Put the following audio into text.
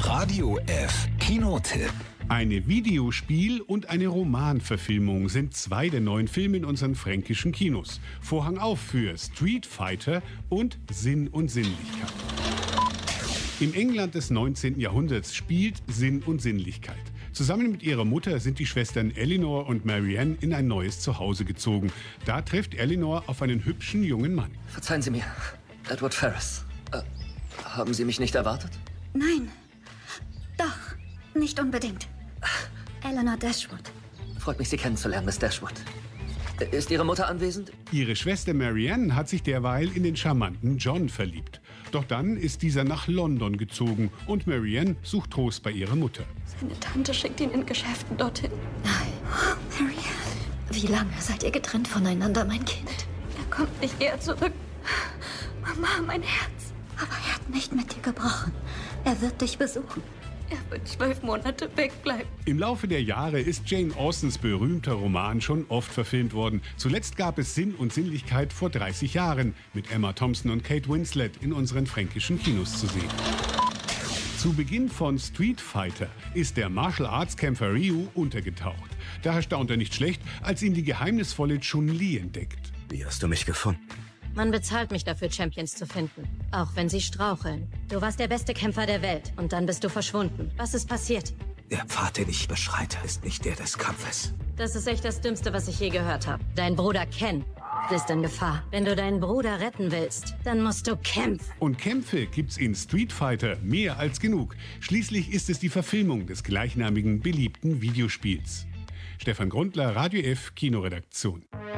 Radio F Kinotipp. Eine Videospiel- und eine Romanverfilmung sind zwei der neuen Filme in unseren fränkischen Kinos. Vorhang auf für Street Fighter und Sinn und Sinnlichkeit. Im England des 19. Jahrhunderts spielt Sinn und Sinnlichkeit. Zusammen mit ihrer Mutter sind die Schwestern Eleanor und Marianne in ein neues Zuhause gezogen. Da trifft Eleanor auf einen hübschen jungen Mann. Verzeihen Sie mir, Edward Ferrars. Haben Sie mich nicht erwartet? Nein. Doch, nicht unbedingt. Eleanor Dashwood. Freut mich, Sie kennenzulernen, Miss Dashwood. Ist Ihre Mutter anwesend? Ihre Schwester Marianne hat sich derweil in den charmanten John verliebt. Doch dann ist dieser nach London gezogen und Marianne sucht Trost bei ihrer Mutter. Seine Tante schickt ihn in Geschäften dorthin. Nein. Marianne. Wie lange seid ihr getrennt voneinander, mein Kind? Er kommt nicht eher zurück. Mama, mein Herz. Aber er hat nicht mit dir gebrochen. Er wird dich besuchen. Er wird 12 Monate wegbleiben. Im Laufe der Jahre ist Jane Austens berühmter Roman schon oft verfilmt worden. Zuletzt gab es Sinn und Sinnlichkeit vor 30 Jahren mit Emma Thompson und Kate Winslet in unseren fränkischen Kinos zu sehen. Zu Beginn von Street Fighter ist der Martial-Arts-Kämpfer Ryu untergetaucht. Da erstaunt er nicht schlecht, als ihn die geheimnisvolle Chun-Li entdeckt. Wie hast du mich gefunden? Man bezahlt mich dafür, Champions zu finden. Auch wenn sie straucheln. Du warst der beste Kämpfer der Welt und dann bist du verschwunden. Was ist passiert? Der Pfad, den ich beschreite, ist nicht der des Kampfes. Das ist echt das Dümmste, was ich je gehört habe. Dein Bruder Ken ist in Gefahr. Wenn du deinen Bruder retten willst, dann musst du kämpfen. Und Kämpfe gibt's in Street Fighter mehr als genug. Schließlich ist es die Verfilmung des gleichnamigen, beliebten Videospiels. Stefan Grundler, Radio F Kinoredaktion.